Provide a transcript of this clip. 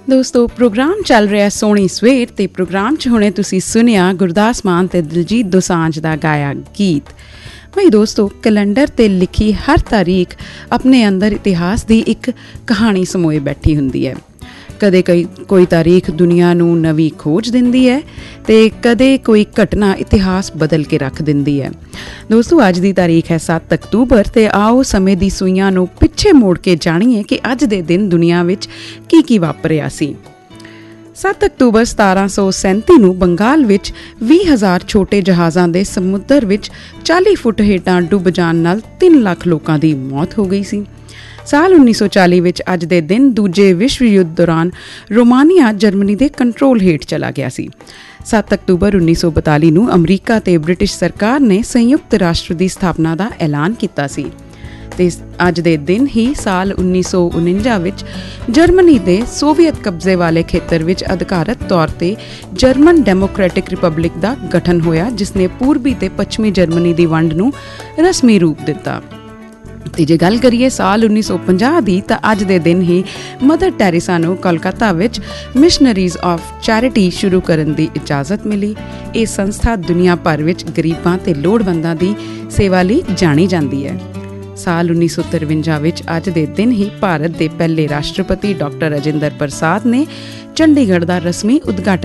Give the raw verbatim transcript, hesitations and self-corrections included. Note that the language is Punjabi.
ਦੋਸਤੋ, ਪ੍ਰੋਗਰਾਮ ਚੱਲ ਰਿਹਾ ਸੋਹਣੀ ਸਵੇਰ ਅਤੇ ਪ੍ਰੋਗਰਾਮ 'ਚ ਹੁਣੇ ਤੁਸੀਂ ਸੁਣਿਆ ਗੁਰਦਾਸ ਮਾਨ ਅਤੇ ਦਿਲਜੀਤ ਦੋਸਾਂਝ ਦਾ ਗਾਇਆ ਗੀਤ। ਭਾਈ ਦੋਸਤੋ, ਕੈਲੰਡਰ 'ਤੇ ਲਿਖੀ ਹਰ ਤਾਰੀਖ ਆਪਣੇ ਅੰਦਰ ਇਤਿਹਾਸ ਦੀ ਇੱਕ ਕਹਾਣੀ ਸਮੋਏ ਬੈਠੀ ਹੁੰਦੀ ਹੈ। ਕਦੇ ਕਈ ਕੋਈ ਤਾਰੀਖ ਦੁਨੀਆ ਨੂੰ ਨਵੀਂ ਖੋਜ ਦਿੰਦੀ ਹੈ ਅਤੇ ਕਦੇ ਕੋਈ ਘਟਨਾ ਇਤਿਹਾਸ ਬਦਲ ਕੇ ਰੱਖ ਦਿੰਦੀ ਹੈ। ਦੋਸਤੋ, ਅੱਜ ਦੀ ਤਾਰੀਖ ਹੈ ਸੱਤ ਅਕਤੂਬਰ ਅਤੇ ਆਓ ਸਮੇਂ ਦੀ ਸੂਈਆਂ ਨੂੰ ਪਿੱਛੇ ਮੋੜ ਕੇ ਜਾਣੀਏ ਕਿ ਅੱਜ ਦੇ ਦਿਨ ਦੁਨੀਆ ਵਿੱਚ ਕੀ ਕੀ ਵਾਪਰਿਆ ਸੀ। ਸੱਤ ਅਕਤੂਬਰ ਸਤਾਰਾਂ ਸੌ ਸੈਂਤੀ ਨੂੰ ਬੰਗਾਲ ਵਿੱਚ ਵੀਹ ਹਜ਼ਾਰ ਛੋਟੇ ਜਹਾਜ਼ਾਂ ਦੇ ਸਮੁੰਦਰ ਵਿੱਚ ਚਾਲੀ ਫੁੱਟ ਹੇਠਾਂ ਡੁੱਬ ਜਾਣ ਨਾਲ ਤਿੰਨ ਲੱਖ ਲੋਕਾਂ ਦੀ ਮੌਤ ਹੋ ਗਈ ਸੀ। ਸਾਲ ਉੱਨੀ ਸੌ ਚਾਲੀ ਵਿੱਚ ਅੱਜ ਦੇ ਦਿਨ ਦੂਜੇ ਵਿਸ਼ਵ ਯੁੱਧ ਦੌਰਾਨ ਰੋਮਾਨੀਆ ਜਰਮਨੀ ਦੇ ਕੰਟਰੋਲ ਹੇਠ ਚਲਾ ਗਿਆ ਸੀ। ਸੱਤ ਅਕਤੂਬਰ ਉੱਨੀ ਸੌ ਬਤਾਲੀ ਨੂੰ ਅਮਰੀਕਾ ਅਤੇ ਬ੍ਰਿਟਿਸ਼ ਸਰਕਾਰ ਨੇ ਸੰਯੁਕਤ ਰਾਸ਼ਟਰ ਦੀ ਸਥਾਪਨਾ ਦਾ ਐਲਾਨ ਕੀਤਾ ਸੀ। ਅਤੇ ਅੱਜ ਦੇ ਦਿਨ ਹੀ ਸਾਲ ਉੱਨੀ ਸੌ ਉਣੰਜਾ ਵਿੱਚ ਜਰਮਨੀ ਦੇ ਸੋਵੀਅਤ ਕਬਜ਼ੇ ਵਾਲੇ ਖੇਤਰ ਵਿੱਚ ਅਧਿਕਾਰਤ ਤੌਰ 'ਤੇ ਜਰਮਨ ਡੈਮੋਕ੍ਰੈਟਿਕ ਰਿਪਬਲਿਕ ਦਾ ਗਠਨ ਹੋਇਆ, ਜਿਸ ਨੇ ਪੂਰਬੀ ਅਤੇ ਪੱਛਮੀ ਜਰਮਨੀ ਦੀ ਵੰਡ ਨੂੰ ਰਸਮੀ ਰੂਪ ਦਿੱਤਾ। ਅਤੇ ਜੇ ਗੱਲ ਕਰੀਏ ਸਾਲ ਉੱਨੀ ਸੌ ਪੰਜਾਹ ਦੀ, ਤਾਂ ਅੱਜ ਦੇ ਦਿਨ ਹੀ ਮਦਰ ਟੈਰੇਸਾ ਨੂੰ ਕੋਲਕਾਤਾ ਵਿੱਚ ਮਿਸ਼ਨਰੀਜ਼ ਆਫ ਚੈਰਿਟੀ ਸ਼ੁਰੂ ਕਰਨ ਦੀ ਇਜਾਜ਼ਤ ਮਿਲੀ। ਇਹ ਸੰਸਥਾ ਦੁਨੀਆ ਭਰ ਵਿੱਚ ਗਰੀਬਾਂ ਅਤੇ ਲੋੜਵੰਦਾਂ ਦੀ ਸੇਵਾ ਲਈ ਜਾਣੀ ਜਾਂਦੀ ਹੈ। ਸਾਲ ਉੱਨੀ ਸੌ ਤਰਵੰਜਾ ਵਿੱਚ ਅੱਜ ਦੇ ਦਿਨ ਹੀ ਭਾਰਤ ਦੇ ਪਹਿਲੇ ਰਾਸ਼ਟਰਪਤੀ ਡਾਕਟਰ ਰਾਜਿੰਦਰ ਪ੍ਰਸਾਦ ਨੇ ਚੰਡੀਗੜ੍ਹ ਦਾ ਰਸਮੀ ਉਦਘਾਟਨ